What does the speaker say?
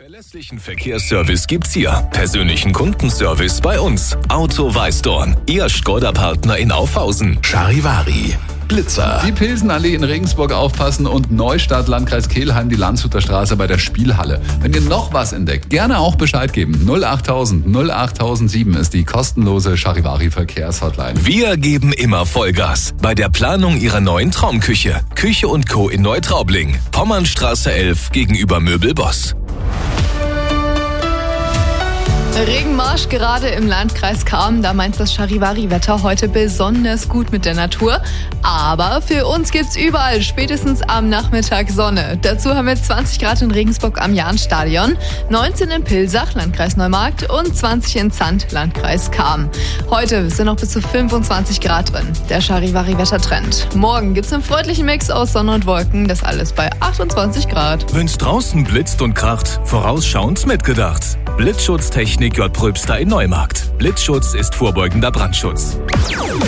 Verlässlichen Verkehrsservice gibt's hier. Persönlichen Kundenservice bei uns. Auto Weißdorn. Ihr Škoda-Partner in Aufhausen. Charivari. Blitzer. Die Pilsenallee in Regensburg aufpassen und Neustadt, Landkreis Kelheim, die Landshuter Straße bei der Spielhalle. Wenn ihr noch was entdeckt, gerne auch Bescheid geben. 08000 08007 ist die kostenlose Charivari Verkehrshotline. Wir geben immer Vollgas bei der Planung Ihrer neuen Traumküche. Küche & Co. in Neutraubling. Pommernstraße 11 gegenüber Möbelboss. Regenmarsch gerade im Landkreis Cham, da meint das Charivari-Wetter heute besonders gut mit der Natur. Aber für uns gibt's überall spätestens am Nachmittag Sonne. Dazu haben wir 20 Grad in Regensburg am Jahnstadion, 19 in Pilsach, Landkreis Neumarkt und 20 in Zandt, Landkreis Cham. Heute sind noch bis zu 25 Grad drin, der Charivari-Wettertrend. Morgen gibt's einen freundlichen Mix aus Sonne und Wolken, das alles bei 28 Grad. Wenn's draußen blitzt und kracht, vorausschauend mitgedacht. Blitzschutztechnik J. Pröbster in Neumarkt. Blitzschutz ist vorbeugender Brandschutz.